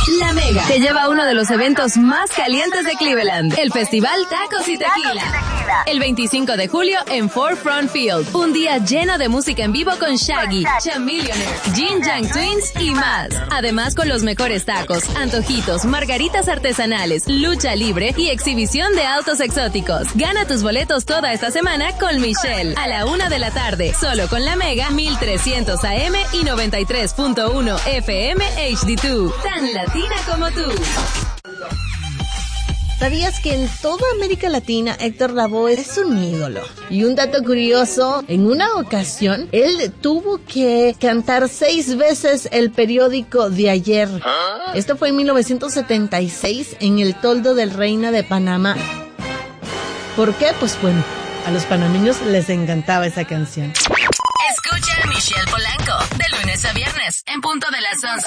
La Mega te lleva a uno de los eventos más calientes de Cleveland, el Festival Tacos y Tequila. El 25 de julio en Ford Front Field. Un día lleno de música en vivo con Shaggy, Chamillionaire, Jin Yang Twins y más. Además con los mejores tacos, antojitos, margaritas artesanales, lucha libre y exhibición de autos exóticos. Gana tus boletos toda esta semana con Michelle a la 1 de la tarde. Solo con la Mega 1300 AM y 93.1 FM HD2. Tan latina como tú. ¿Sabías que en toda América Latina Héctor Lavoe es un ídolo? Y un dato curioso, en una ocasión, él tuvo que cantar 6 veces el periódico de ayer. Esto fue en 1976 en el toldo del Reina de Panamá. ¿Por qué? Pues bueno, a los panameños les encantaba esa canción. Escucha a Michelle Polanco de lunes a viernes en punto de las 11.